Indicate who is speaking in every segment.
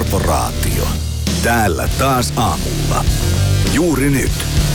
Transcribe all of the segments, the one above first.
Speaker 1: Korporaatio. Täällä taas aamulla. Juuri nyt.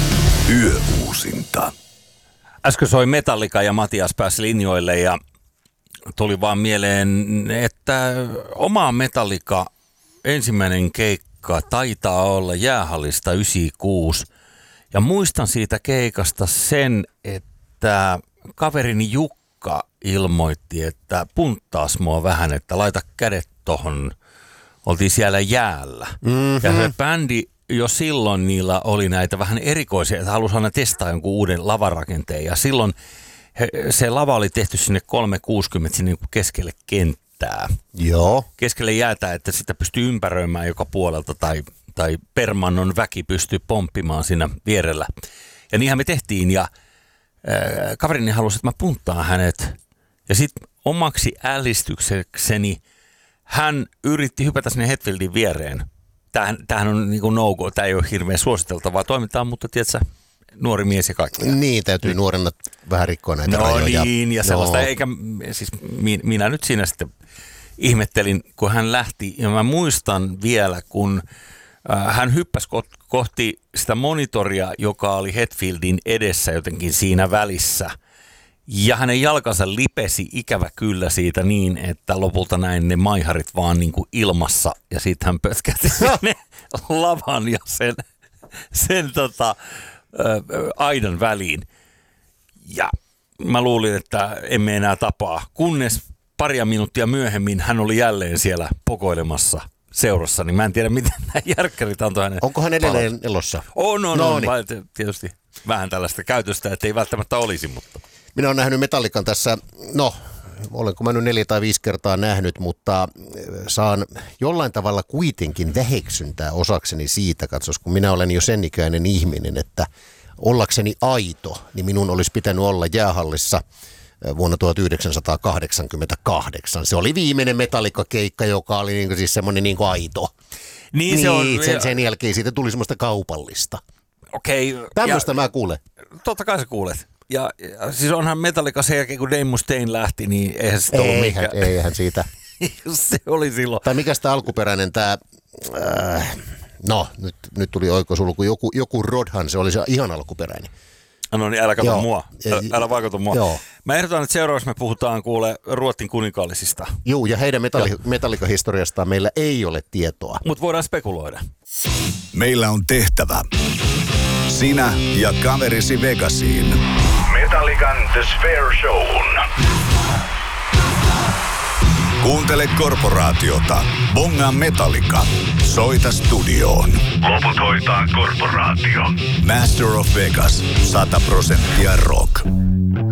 Speaker 1: Yöuusinta.
Speaker 2: Äsken soi Metallica ja Matias pääsi linjoille ja tuli vaan mieleen, että oma Metallica ensimmäinen keikka taitaa olla Jäähallista 96. Ja muistan siitä keikasta sen, että kaverini Jukka ilmoitti, että punttaas mua vähän, että laita kädet tohon. Oltiin siellä jäällä. Mm-hmm. Ja se bändi jo silloin niillä oli näitä vähän erikoisia, että halusi aina testaa jonkun uuden lavarakenteen. Ja silloin se lava oli tehty sinne 360 sinne keskelle kenttää.
Speaker 3: Joo.
Speaker 2: Keskelle jäätä, että sitä pystyy ympäröimään joka puolelta tai permannon väki pystyy pomppimaan siinä vierellä. Ja niinhän me tehtiin ja kaverini halusi, että mä punttaan hänet. Ja sitten omaksi ällistyksekseni hän yritti hypätä sinne Hetfieldin viereen. Tämähän on niin kuin no-go, tämä ei ole hirveän suositeltavaa toimintaa, mutta tiedätkö, nuori mies ja kaikki.
Speaker 3: Niin, täytyy nuorena vähän rikkoa näitä rajoja.
Speaker 2: No niin, ja sellaista, eikä, siis minä nyt siinä sitten ihmettelin, kun hän lähti, ja mä muistan vielä, kun hän hyppäsi kohti sitä monitoria, joka oli Hetfieldin edessä jotenkin siinä välissä. Ja hänen jalkansa lipesi ikävä kyllä siitä niin, että lopulta näin ne maiharit vaan niin kuin ilmassa. Ja sitten hän pötkähti sinne lavan ja sen aidan väliin. Ja mä luulin, että emme enää tapaa, kunnes paria minuuttia myöhemmin hän oli jälleen siellä pokoilemassa seurassa. Niin mä en tiedä, miten nämä järkkärit antoi hänen.
Speaker 3: Onko hän edelleen elossa?
Speaker 2: On. Tietysti vähän tällaista käytöstä, että ei välttämättä olisi, mutta...
Speaker 3: Minä olen nähnyt Metallican tässä, olenko mä nyt 4 tai 5 kertaa nähnyt, mutta saan jollain tavalla kuitenkin väheksyntää osakseni siitä, katsos, kun minä olen jo sen ikäinen ihminen, että ollakseni aito, niin minun olisi pitänyt olla Jäähallissa vuonna 1988. Se oli viimeinen Metallica-keikka, joka oli niin kuin, siis semmoinen niin kuin aito.
Speaker 2: Niin se on.
Speaker 3: Sen jälkeen siitä tuli semmoista kaupallista.
Speaker 2: Okei.
Speaker 3: Tämmöistä mä kuulen.
Speaker 2: Totta kai sä kuulet. Ja siis onhan Metallica sen jälkeen, kun Dave Mustaine lähti, niin eihän sitä ollut mikään.
Speaker 3: Eihän siitä.
Speaker 2: Se oli silloin.
Speaker 3: Tai mikäs tämä alkuperäinen, nyt tuli oikosulku, joku Rodhan, se oli se ihan alkuperäinen.
Speaker 2: No niin, älä kato mua. Älä vaikuta mua.
Speaker 3: Joo.
Speaker 2: Mä ehdotan, että seuraavaksi me puhutaan Ruotsin kuninkaallisista.
Speaker 3: Joo, ja heidän Metallica-historiastaan meillä ei ole tietoa.
Speaker 2: Mutta voidaan spekuloida.
Speaker 1: Meillä on tehtävä. Sinä ja kaverisi Vegasiin.
Speaker 4: Metallican The Spare Show.
Speaker 1: Kuuntele Korporaatiota. Bongaa Metallica. Soita studioon.
Speaker 4: Loput hoitaa Korporaatio.
Speaker 1: Master of Vegas. 100% rock.